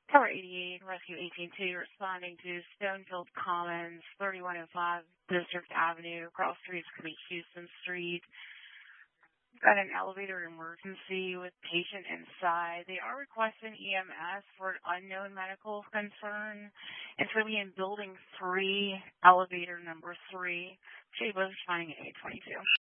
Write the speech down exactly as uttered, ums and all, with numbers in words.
Tower eighty-eight, Rescue eighteen two, responding to Stonefield Commons, thirty-one oh five District Avenue, cross streets could be Houston Street. Got an elevator emergency with patient inside. They are requesting E M S for an unknown medical concern. It's going to be in building three, elevator number three. Shea Bush finding at eight twenty-two.